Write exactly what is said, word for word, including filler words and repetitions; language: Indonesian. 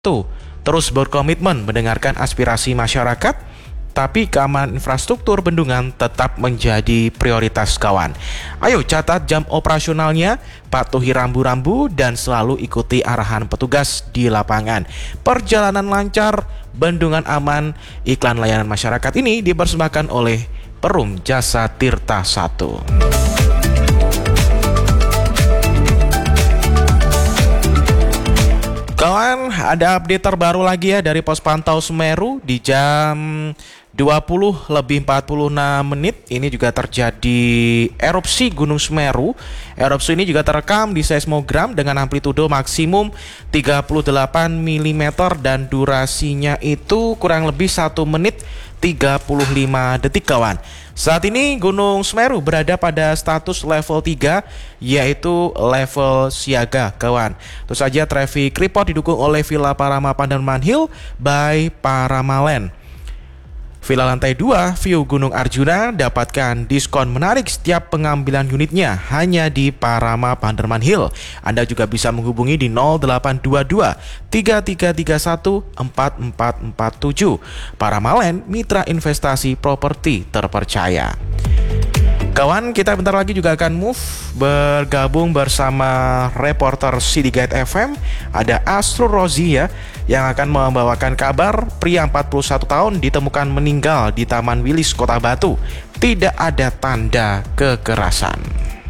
Tuh, terus berkomitmen mendengarkan aspirasi masyarakat, tapi keamanan infrastruktur bendungan tetap menjadi prioritas kawan. Ayo catat jam operasionalnya, patuhi rambu-rambu, dan selalu ikuti arahan petugas di lapangan. Perjalanan lancar, bendungan aman. Iklan layanan masyarakat ini dipersembahkan oleh Perum Jasa Tirta satu. Kawan, ada update terbaru lagi ya dari pos pantau Semeru di jam dua puluh lebih empat puluh enam menit. Ini juga terjadi erupsi Gunung Semeru. Erupsi ini juga terekam di seismogram dengan amplitudo maksimum tiga puluh delapan milimeter dan durasinya itu kurang lebih satu menit tiga puluh lima detik kawan. Saat ini Gunung Semeru berada pada status level tiga, yaitu level siaga kawan. Terus saja traffic report didukung oleh Villa Parama Panderman Hill by Paramaland. Villa lantai dua View Gunung Arjuna dapatkan diskon menarik setiap pengambilan unitnya hanya di Parama Panderman Hill. Anda juga bisa menghubungi di nol delapan dua dua tiga tiga tiga satu empat empat empat tujuh. Paramaland, mitra investasi properti terpercaya. Kawan, kita bentar lagi juga akan move bergabung bersama reporter Citygate F M. Ada Astro Rozi ya, yang akan membawakan kabar pria empat puluh satu tahun ditemukan meninggal di Taman Wilis Kota Batu. Tidak ada tanda kekerasan.